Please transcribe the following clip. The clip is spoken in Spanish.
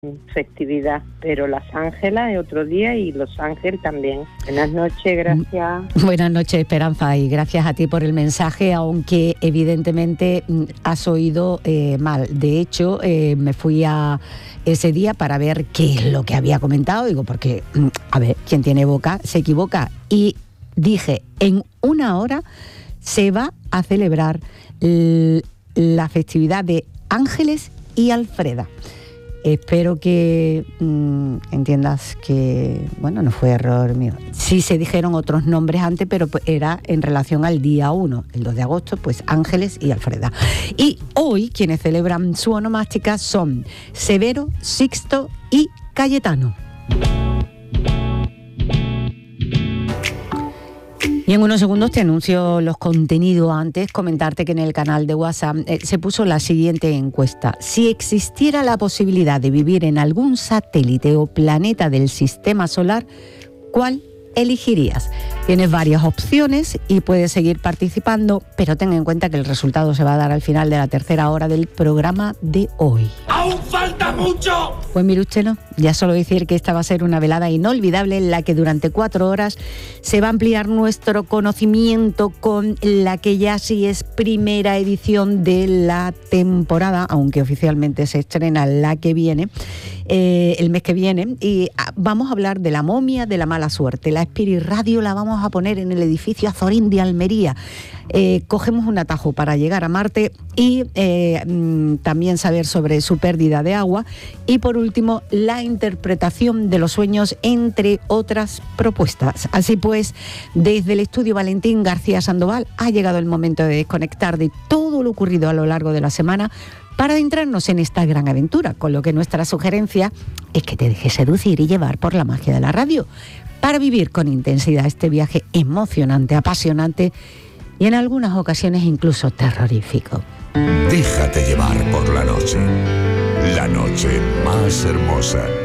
festividad, pero las Ángelas es otro día y Los Ángeles también. Buenas noches, gracias. Buenas noches, Esperanza, y gracias a ti por el mensaje, aunque evidentemente has oído mal. De hecho, me fui a ese día para ver qué es lo que había comentado, digo, porque, a ver, quien tiene boca se equivoca, y dije, en 1 hora se va a celebrar la festividad de Ángeles y Alfreda. Espero que entiendas que, bueno, no fue error mío. Sí se dijeron otros nombres antes, pero era en relación al día 1, el 2 de agosto, pues Ángeles y Alfreda. Y hoy quienes celebran su onomástica son Severo, Sixto y Cayetano. Y en unos segundos te anuncio los contenidos. Antes, comentarte que en el canal de WhatsApp se puso la siguiente encuesta. Si existiera la posibilidad de vivir en algún satélite o planeta del sistema solar, ¿cuál elegirías? Tienes varias opciones y puedes seguir participando, pero ten en cuenta que el resultado se va a dar al final de la tercera hora del programa de hoy. ¡Aún falta mucho! Pues mire usted, no, ya solo decir que esta va a ser una velada inolvidable en la que durante 4 horas se va a ampliar nuestro conocimiento con la que ya sí es primera edición de la temporada, aunque oficialmente se estrena la que viene, el mes que viene, y vamos a hablar de la momia de la mala suerte. La Spirit Radio la vamos a poner en el edificio Azorín de Almería. Cogemos un atajo para llegar a Marte y también saber sobre su pérdida de agua, y por último la interpretación de los sueños, entre otras propuestas. Así pues, desde el estudio Valentín García Sandoval ha llegado el momento de desconectar de todo lo ocurrido a lo largo de la semana para adentrarnos en esta gran aventura, con lo que nuestra sugerencia es que te dejes seducir y llevar por la magia de la radio para vivir con intensidad este viaje emocionante, apasionante y en algunas ocasiones incluso terrorífico. Déjate llevar por la noche más hermosa.